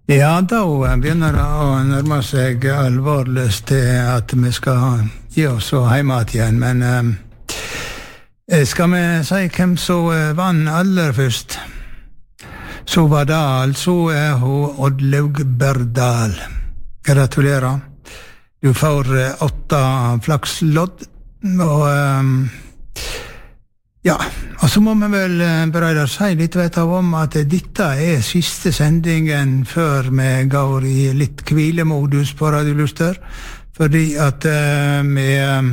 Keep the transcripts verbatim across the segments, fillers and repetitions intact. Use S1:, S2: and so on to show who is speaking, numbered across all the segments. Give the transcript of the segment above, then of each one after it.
S1: Ja, da begynner det å nærme seg alvorligst til at vi skal gi oss og hjemme igjen, men eh, skal vi si hvem som vann aller først? Så var det altså eh, Oddlaug Berdal. Gratulerer. Du får eh, åtte flakslodd, og eh, ja, og så må vi vel bare si litt vet av om at dette er siste sendingen før vi går i litt hvilemodus på Radio Luster, fordi at uh, vi,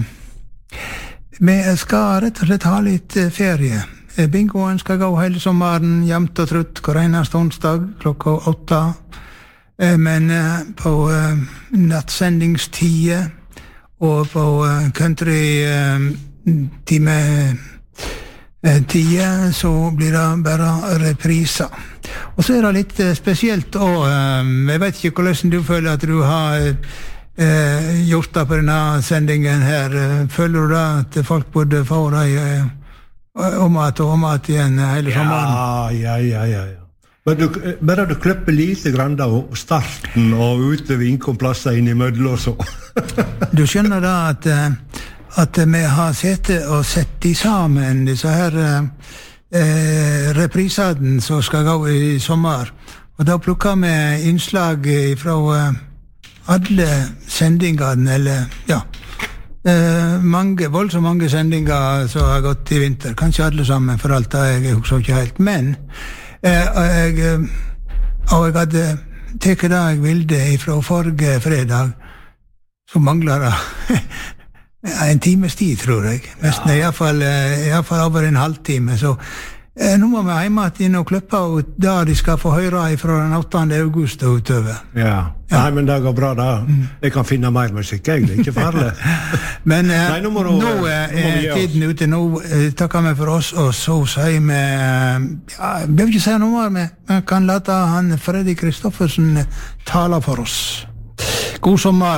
S1: vi skal rett og slett ha litt ferie. Bingoen skal gå hele sommeren, jevnt og trutt, hver eneste onsdag klokka åtte, uh, men uh, på uh, nattsendingstid og på uh, country-time uh, tida, så blir det bare repriser. Og så er det litt spesielt, og jeg vet ikke hvordan du føler at du har eh, gjort det på denne sendingen her. Føler du da at folk burde få deg eh, om at og om at igjen hele sommeren?
S2: Ja, ja, ja, ja. Men du, bare du klipper lite grann av starten og utover innkomplasser inn i mødler og så.
S1: Du skjønner da at at vi har sett og sett de sammen, disse her eh, reprisene som skal gå i sommer. Og da plukker vi innslag fra eh, alle sendingene, eller ja, eh, mange, voldsomt mange sendinger som har gått i vinter. Kanskje alle sammen, for alt det jeg husker ikke helt. Men eh, jeg, og jeg hadde teket det jeg ville fra forrige fredag, så mangler det Ja, en times tid, tror jeg. Nesten ja. i hvert fall, i hvert fall over en halvtime. Så eh, nå må vi hjemme inn og klippe ut da de skal få høre fra den åttende august og utover.
S2: Ja. ja, nei, men det går bra da. Mm. Jeg kan finne mer musikk, jeg. Det er ikke farlig.
S1: men eh, nei, nå, nå,
S2: nå
S1: er tiden ute. Nå eh, takker vi for oss, og så sier vi eh, ja, jeg vil ikke si noe mer, men vi kan late han Freddy Kristoffersen tale for oss. God sommer.